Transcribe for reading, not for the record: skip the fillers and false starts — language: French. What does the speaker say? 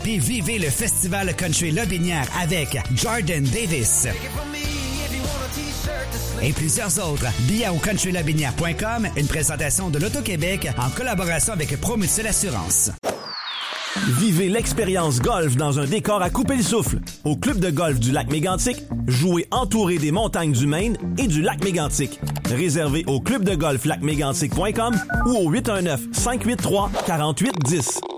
puis vivez le Festival Country Lotbinière avec Jordan Davis et plusieurs autres. Billets au countrylotbinière.com, une présentation de l'Auto-Québec en collaboration avec Promutuelle Assurance. Vivez l'expérience golf dans un décor à couper le souffle. Au club de golf du lac Mégantic, jouez entouré des montagnes du Maine et du lac Mégantic. Réservez au clubdegolflacmégantic.com ou au 819-583-4810.